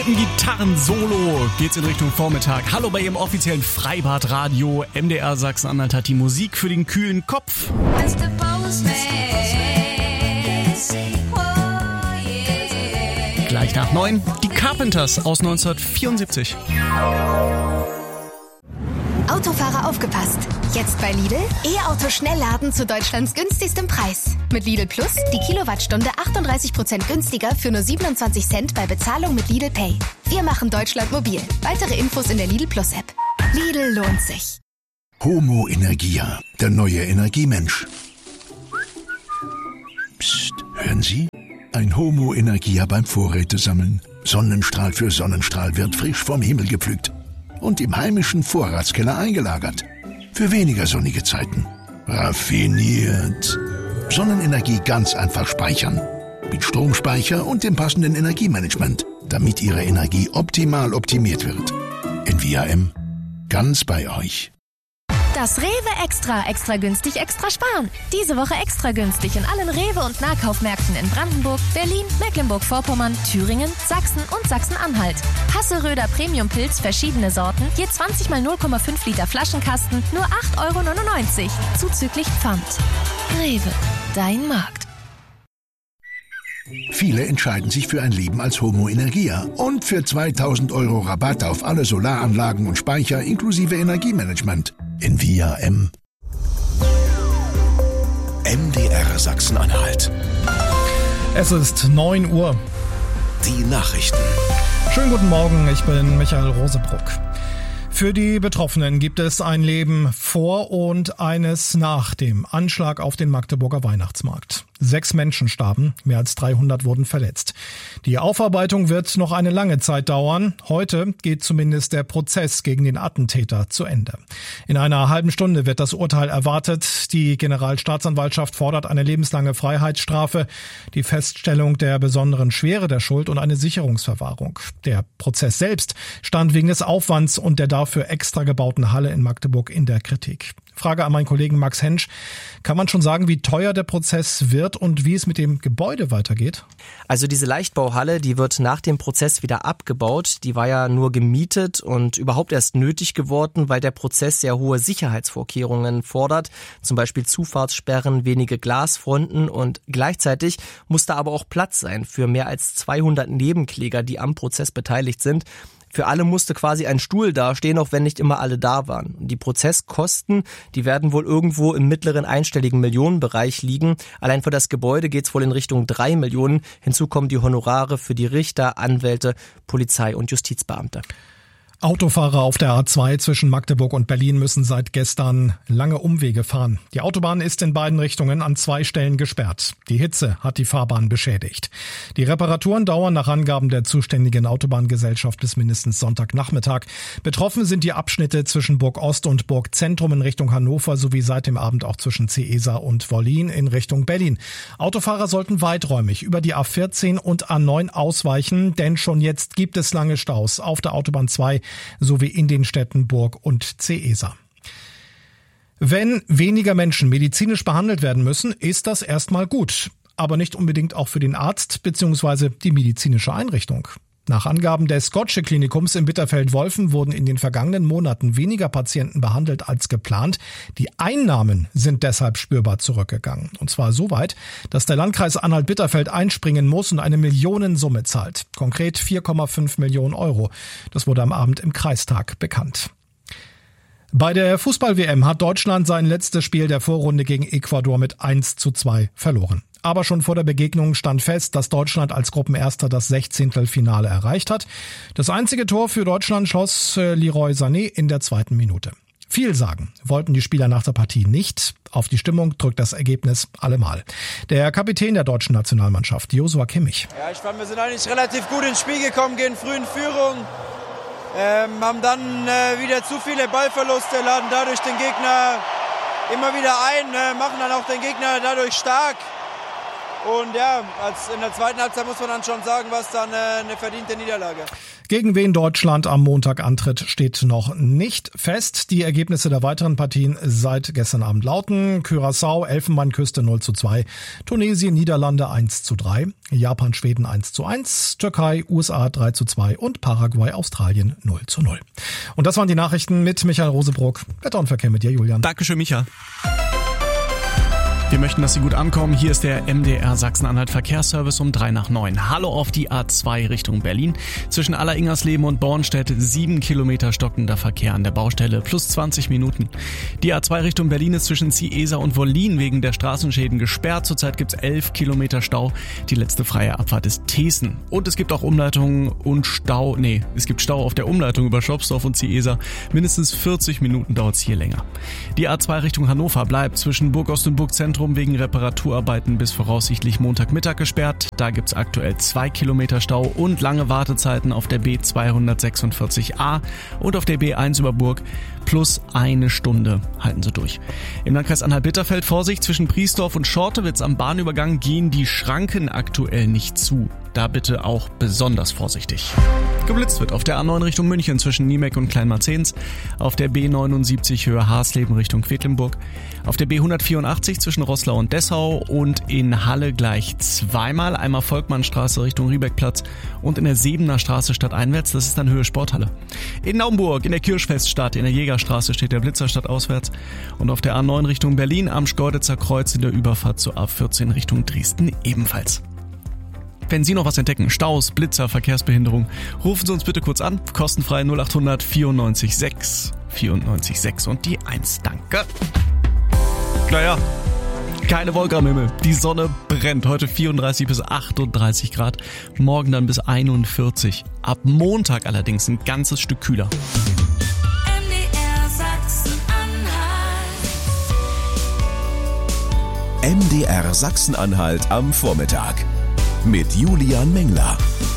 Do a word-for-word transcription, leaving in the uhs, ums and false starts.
fetten Gitarren-Solo geht's in Richtung Vormittag. Hallo bei Ihrem offiziellen Freibad-Radio. M D R Sachsen-Anhalt hat die Musik für den kühlen Kopf. Gleich nach neun, die Carpenters aus neunzehnhundertvierundsiebzig. Autofahrer aufgepasst! Jetzt bei Lidl E-Auto Schnellladen zu Deutschlands günstigstem Preis. Mit Lidl Plus die Kilowattstunde achtunddreißig Prozent günstiger für nur siebenundzwanzig Cent bei Bezahlung mit Lidl Pay. Wir machen Deutschland mobil. Weitere Infos in der Lidl Plus App. Lidl lohnt sich. Homo Energia, der neue Energiemensch. Psst, hören Sie? Ein Homo Energia beim Vorrätesammeln. Sonnenstrahl für Sonnenstrahl wird frisch vom Himmel gepflückt und im heimischen Vorratskeller eingelagert. Für weniger sonnige Zeiten. Raffiniert. Sonnenenergie ganz einfach speichern. Mit Stromspeicher und dem passenden Energiemanagement, damit Ihre Energie optimal optimiert wird. Envia M. Ganz bei euch. Das Rewe Extra, extra günstig, extra sparen. Diese Woche extra günstig in allen Rewe- und Nahkaufmärkten in Brandenburg, Berlin, Mecklenburg-Vorpommern, Thüringen, Sachsen und Sachsen-Anhalt. Hasseröder Premium-Pilz, verschiedene Sorten, je zwanzig mal null Komma fünf Liter Flaschenkasten, nur acht Euro neunundneunzig, zuzüglich Pfand. Rewe, dein Markt. Viele entscheiden sich für ein Leben als Homo Energia und für zweitausend Euro Rabatt auf alle Solaranlagen und Speicher inklusive Energiemanagement. Envia M. M D R Sachsen-Anhalt. Es ist neun Uhr. Die Nachrichten. Schönen guten Morgen, ich bin Michael Rosebruck. Für die Betroffenen gibt es ein Leben vor und eines nach dem Anschlag auf den Magdeburger Weihnachtsmarkt. Sechs Menschen starben, mehr als dreihundert wurden verletzt. Die Aufarbeitung wird noch eine lange Zeit dauern. Heute geht zumindest der Prozess gegen den Attentäter zu Ende. In einer halben Stunde wird das Urteil erwartet. Die Generalstaatsanwaltschaft fordert eine lebenslange Freiheitsstrafe, die Feststellung der besonderen Schwere der Schuld und eine Sicherungsverwahrung. Der Prozess selbst stand wegen des Aufwands und der dafür extra gebauten Halle in Magdeburg in der Kritik. Frage an meinen Kollegen Max Hensch. Kann man schon sagen, wie teuer der Prozess wird und wie es mit dem Gebäude weitergeht? Also diese Leichtbauhalle, die wird nach dem Prozess wieder abgebaut. Die war ja nur gemietet und überhaupt erst nötig geworden, weil der Prozess sehr hohe Sicherheitsvorkehrungen fordert. Zum Beispiel Zufahrtssperren, wenige Glasfronten und gleichzeitig muss da aber auch Platz sein für mehr als zweihundert Nebenkläger, die am Prozess beteiligt sind. Für alle musste quasi ein Stuhl dastehen, auch wenn nicht immer alle da waren. Die Prozesskosten, die werden wohl irgendwo im mittleren einstelligen Millionenbereich liegen. Allein für das Gebäude geht's wohl in Richtung drei Millionen. Hinzu kommen die Honorare für die Richter, Anwälte, Polizei und Justizbeamte. Autofahrer auf der A zwei zwischen Magdeburg und Berlin müssen seit gestern lange Umwege fahren. Die Autobahn ist in beiden Richtungen an zwei Stellen gesperrt. Die Hitze hat die Fahrbahn beschädigt. Die Reparaturen dauern nach Angaben der zuständigen Autobahngesellschaft bis mindestens Sonntagnachmittag. Betroffen sind die Abschnitte zwischen Burg Ost und Burg Zentrum in Richtung Hannover sowie seit dem Abend auch zwischen Ceesa und Wollin in Richtung Berlin. Autofahrer sollten weiträumig über die A vierzehn und A neun ausweichen, denn schon jetzt gibt es lange Staus auf der Autobahn zwei sowie in den Städten Burg und Ceesa. Wenn weniger Menschen medizinisch behandelt werden müssen, ist das erstmal gut, aber nicht unbedingt auch für den Arzt bzw. die medizinische Einrichtung. Nach Angaben des Gottsche-Klinikums in Bitterfeld-Wolfen wurden in den vergangenen Monaten weniger Patienten behandelt als geplant. Die Einnahmen sind deshalb spürbar zurückgegangen. Und zwar so weit, dass der Landkreis Anhalt-Bitterfeld einspringen muss und eine Millionensumme zahlt. Konkret vier Komma fünf Millionen Euro. Das wurde am Abend im Kreistag bekannt. Bei der Fußball-W M hat Deutschland sein letztes Spiel der Vorrunde gegen Ecuador mit eins zu zwei verloren. Aber schon vor der Begegnung stand fest, dass Deutschland als Gruppenerster das Sechzehntelfinale erreicht hat. Das einzige Tor für Deutschland schoss Leroy Sané in der zweiten Minute. Viel sagen wollten die Spieler nach der Partie nicht. Auf die Stimmung drückt das Ergebnis allemal. Der Kapitän der deutschen Nationalmannschaft, Joshua Kimmich. Ja, ich fand, wir sind eigentlich relativ gut ins Spiel gekommen, gehen früh in Führung, ähm, haben dann äh, wieder zu viele Ballverluste, laden dadurch den Gegner immer wieder ein, äh, machen dann auch den Gegner dadurch stark. Und ja, als in der zweiten Halbzeit muss man dann schon sagen, was dann äh, eine verdiente Niederlage. Gegen wen Deutschland am Montag antritt, steht noch nicht fest. Die Ergebnisse der weiteren Partien seit gestern Abend lauten: Curaçao, Elfenbeinküste null zu zwei, Tunesien, Niederlande eins zu drei, Japan, Schweden eins zu eins, Türkei, U S A drei zu zwei und Paraguay, Australien null zu null. Und das waren die Nachrichten mit Michael Rosebruck. Wetter und Verkehr mit dir, Julian. Dankeschön, Micha. Wir möchten, dass Sie gut ankommen. Hier ist der M D R Sachsen-Anhalt Verkehrsservice um drei nach neun. Hallo auf die A zwei Richtung Berlin. Zwischen Aller-Ingersleben und Bornstedt sieben Kilometer stockender Verkehr an der Baustelle plus zwanzig Minuten. Die A zwei Richtung Berlin ist zwischen Ciesa und Wollin wegen der Straßenschäden gesperrt. Zurzeit gibt es elf Kilometer Stau. Die letzte freie Abfahrt ist Thesen. Und es gibt auch Umleitungen und Stau. Nee, es gibt Stau auf der Umleitung über Schopsdorf und Ciesa. Mindestens vierzig Minuten dauert es hier länger. Die A zwei Richtung Hannover bleibt zwischen Burgost und Burgzentrum wegen Reparaturarbeiten bis voraussichtlich Montagmittag gesperrt. Da gibt's aktuell zwei Kilometer Stau und lange Wartezeiten auf der B zweihundertsechsundvierzig A und auf der B eins über Burg. Plus eine Stunde halten sie durch. Im Landkreis Anhalt-Bitterfeld Vorsicht, zwischen Priesdorf und Schortewitz am Bahnübergang gehen die Schranken aktuell nicht zu. Da bitte auch besonders vorsichtig. Geblitzt wird auf der A neun Richtung München zwischen Niemek und Kleinmarzens, auf der B neunundsiebzig Höhe Hasleben Richtung Quedlinburg, auf der B hundertvierundachtzig zwischen Roßlau und Dessau und in Halle gleich zweimal, einmal Volkmannstraße Richtung Riebeckplatz und in der Sebener Straße stadteinwärts, das ist dann Höhe Sporthalle. In Naumburg in der Kirschfeststadt in der Jägerstraße steht der Blitzer stadtauswärts und auf der A neun Richtung Berlin am Schkeuditzer Kreuz in der Überfahrt zur A vierzehn Richtung Dresden ebenfalls. Wenn Sie noch was entdecken, Staus, Blitzer, Verkehrsbehinderung, rufen Sie uns bitte kurz an. Kostenfrei null acht hundert vierundneunzig sechs vierundneunzig sechs und die eins. Danke. Naja, keine Wolke am Himmel. Die Sonne brennt. Heute vierunddreißig bis achtunddreißig Grad. Morgen dann bis einundvierzig. Ab Montag allerdings ein ganzes Stück kühler. M D R Sachsen-Anhalt. M D R Sachsen-Anhalt am Vormittag mit Julian Mengler.